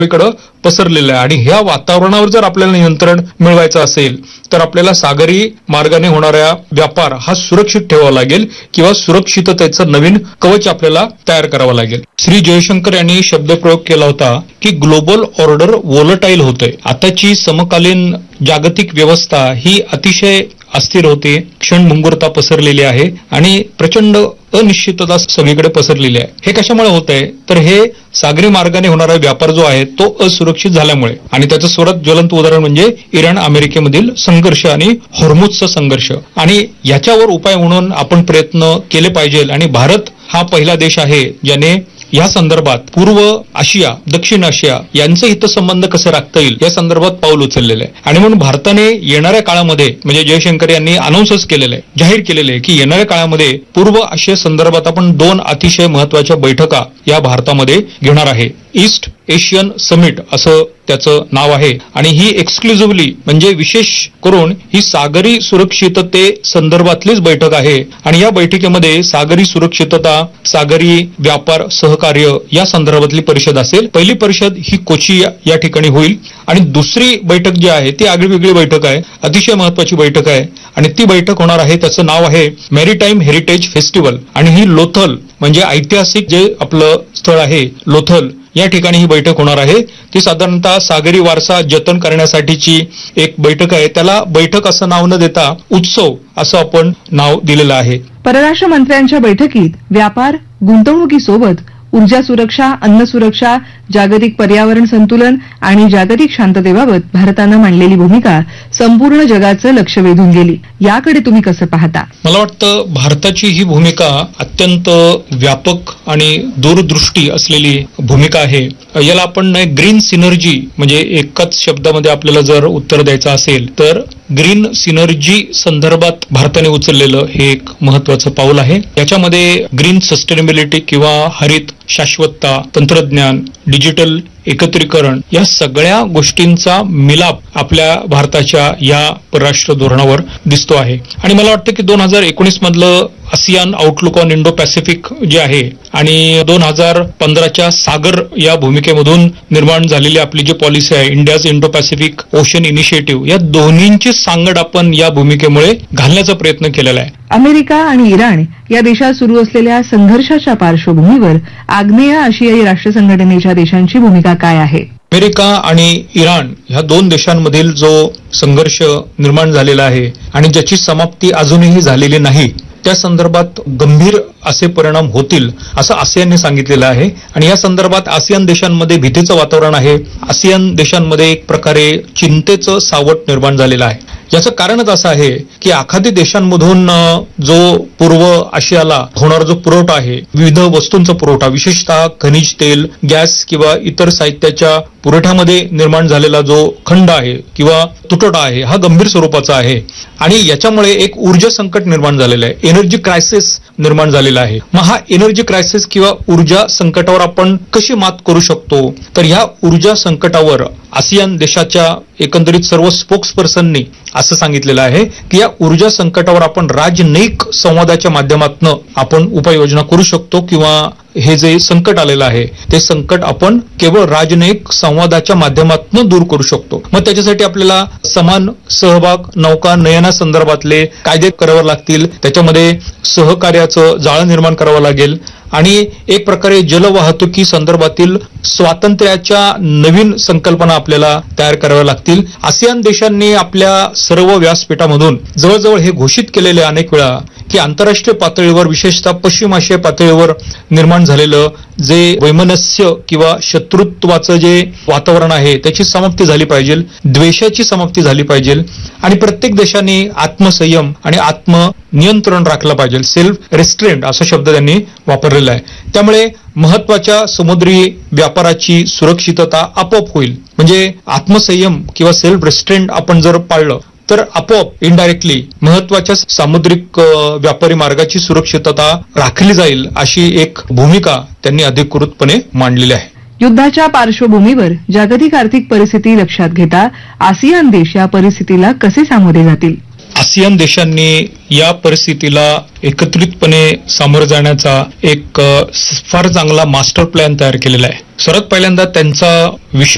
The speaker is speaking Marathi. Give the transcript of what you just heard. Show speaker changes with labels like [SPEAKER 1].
[SPEAKER 1] सगळीकडे पसरलेलं आहे आणि ह्या वातावरणावर जर आपल्याला नियंत्रण मिळवायचं असेल तर आपल्याला सागरी मार्गाने होणारा व्यापार हा सुरक्षित ठेवावा लागेल किंवा सुरक्षिततेचं नवीन कवच आपल्याला तयार करावं लागेल. श्री जयशंकर यांनी शब्दप्रयोग केला होता की ग्लोबल ऑर्डर वोलटाईल होतंय. आताची समकालीन जागतिक व्यवस्था ही अतिशय अस्थिर होते, क्षणभंगुरता पसरलेली आहे आणि प्रचंड अनिश्चितता सगळीकडे पसरलेली आहे. हे कशामुळे होत आहे तर हे सागरी मार्गाने होणारा व्यापार जो आहे तो असुरक्षित झाल्यामुळे. आणि त्याचं सर्वात ज्वलंत उदाहरण म्हणजे इराण अमेरिकेमधील संघर्ष आणि हॉर्मुझचा संघर्ष. आणि याच्यावर उपाय म्हणून आपण प्रयत्न केले पाहिजे आणि भारत हा पहिला देश आहे ज्याने या संदर्भात पूर्व आशिया, दक्षिण आशिया यांचे हितसंबंध कसे राखता येईल या संदर्भात पाऊल उचललेलं आहे. आणि म्हणून भारताने येणाऱ्या काळामध्ये म्हणजे जयशंकर यांनी अनाउन्सच केलेलं आहे, जाहीर केलेलं आहे की येणाऱ्या काळामध्ये पूर्व आशिया संदर्भात आपण 2 अतिशय महत्वाच्या बैठका या भारतामध्ये घेणार आहे. ईस्ट एशियन समिट असं त्याचं नाव आहे आणि ही एक्सक्लुझिव्हली म्हणजे विशेष करून ही सागरी सुरक्षितते संदर्भातलीच बैठक आहे. आणि या बैठकीमध्ये सागरी सुरक्षितता, सागरी व्यापार सहकार्य या संदर्भातली परिषद असेल. पहिली परिषद ही कोची या ठिकाणी होईल आणि दुसरी बैठक जी आहे ती आगळीवेगळी बैठक आहे, अतिशय महत्वाची बैठक आहे आणि ती बैठक होणार आहे, त्याचं नाव आहे मॅरीटाईम हेरिटेज फेस्टिवल. आणि ही लोथल म्हणजे ऐतिहासिक जे आपलं स्थळ आहे लोथल या ठिकाणी ही बैठक होणार आहे. ती साधारणतः सागरी वारसा जतन करण्यासाठीची एक बैठक आहे. त्याला बैठक असं नाव न देता उत्सव असं आपण नाव दिलेलं आहे.
[SPEAKER 2] परराष्ट्र मंत्र्यांच्या बैठकीत व्यापार, गुंतवणुकीसोबत ऊर्जा सुरक्षा, अन्न सुरक्षा, जागतिक पर्यावरण संतुलन आणि जागतिक शांततेबाबत भारतानं मांडलेली भूमिका संपूर्ण जगाचं लक्ष वेधून गेली. याकडे तुम्ही कसं पाहता?
[SPEAKER 1] मला वाटतं भारताची ही भूमिका अत्यंत व्यापक आणि दूरदृष्टी असलेली भूमिका आहे. याला आपण ग्रीन सिनर्जी म्हणजे एकाच शब्दामध्ये आपल्याला जर उत्तर द्यायचं असेल तर ग्रीन सिनर्जी संदर्भात भारताने उचललेलं हे एक महत्वाचं पाऊल आहे. याच्यामध्ये ग्रीन सस्टेनेबिलिटी किंवा हरित शाश्वतता, तंत्रज्ञान, डिजिटल एकत्रीकरण या सगळ्या गोष्टींचा मिलाप आपल्या भारताच्या या परराष्ट्र धोरणावर दिसतो आहे. आणि मला वाटतं की 2019 मधलं ASEAN outlook on Indo Pacific जे आहे आणि 2015च्या सागर या भूमिकेमधून निर्माण झालेली आपली जी पॉलिसी आहे India's Indo Pacific ocean initiative, या दोन्हींची सांगड आपण या भूमिकेमुळे घालण्याचा प्रयत्न केलेला आहे.
[SPEAKER 2] अमेरिका आणि इराण या देशात सुरू असलेल्या संघर्षाच्या पार्श्वभूमीवर आग्नेय आशियाई राष्ट्र संघटनेच्या देशांची भूमिका काय आहे?
[SPEAKER 1] अमेरिका आणि इराण ह्या 2 देशांमधील जो संघर्ष निर्माण झालेला आहे आणि ज्याची समाप्ती अजूनही झालेली नाही त्या संदर्भात गंभीर असे परिणाम होतील असं आसियानने सांगितलेलं आहे. आणि या संदर्भात आसियान देशांमध्ये भीतीचं वातावरण आहे. आसियान देशांमध्ये एक प्रकारे चिंतेचं सावट निर्माण झालेलं आहे. याचं कारणच असं आहे की आखाती देशांमधून जो पूर्व आशियाला होणारा जो पुरवठा आहे, विविध वस्तूंचा पुरवठा, विशेषतः खनिज तेल, गॅस किंवा इतर साहित्याच्या पुरवठ्यामध्ये निर्माण झालेला जो खंड आहे किंवा तुटवडा आहे हा गंभीर स्वरूपाचा आहे. आणि याच्यामुळे एक ऊर्जा संकट निर्माण झालेलं आहे, एनर्जी क्रायसिस निर्माण झालेला आहे. मग हा एनर्जी क्रायसिस किंवा ऊर्जा संकटावर आपण कशी मात करू शकतो तर ह्या ऊर्जा संकटावर आसियान देशाच्या एकंदरीत सर्व स्पोक्सपर्सननी असं सांगितलेलं आहे की या ऊर्जा संकटावर आपण राजनैतिक संवादाच्या माध्यमातून आपण उपाययोजना करू शकतो किंवा हे जे संकट आलेलं आहे ते संकट आपण केवळ राजनैतिक संवादाच्या माध्यमातून दूर करू शकतो. मग त्याच्यासाठी आपल्याला समान सहभाग नौकानयना संदर्भातले कायदे करावे लागतील, त्याच्यामध्ये सहकार्याचं जाळं निर्माण करावं लागेल आणि एक प्रकारे जलवाहतुकी संदर्भातील स्वातंत्र्याच्या नवीन संकल्पना आपल्याला तयार कराव्या लागतील. आसियान देशांनी आपल्या सर्व व्यासपीठामधून जवळजवळ हे घोषित केलेले अनेक वेळा की आंतरराष्ट्रीय पातळीवर विशेषतः पश्चिम आशिया पातळीवर निर्माण झालेलं जे वैमनस्य किंवा शत्रुत्वाचं जे वातावरण आहे त्याची समाप्ती झाली पाहिजे, द्वेषाची समाप्ती झाली पाहिजे आणि प्रत्येक देशाने आत्मसंयम आणि आत्मनियंत्रण राखलं पाहिजे. सेल्फ रेस्ट्रेंट असा शब्द त्यांनी वापरलेला आहे. त्यामुळे महत्वाच्या समुद्री व्यापाराची सुरक्षितता आपोआप होईल. म्हणजे आत्मसंयम किंवा सेल्फ रेस्ट्रेंट आपण जर पाळलं तर आपोआप इनडायरेक्टली महत्वाच्या सामुद्रिक व्यापारी मार्गाची सुरक्षितता राखली जाईल अशी एक भूमिका त्यांनी अधिकृतपणे मांडलेली आहे.
[SPEAKER 2] युद्धाच्या पार्श्वभूमीवर जागतिक आर्थिक परिस्थिती लक्षात घेता आसियान देश या परिस्थितीला कसे सामोरे जातील?
[SPEAKER 1] आसियान देशांनी या परिस्थितीला एकत्रितपणे सामोरं जाण्याचा एक फार चांगला मास्टर प्लॅन तयार केलेला आहे. सर्वात पहिल्यांदा त्यांचा विश्व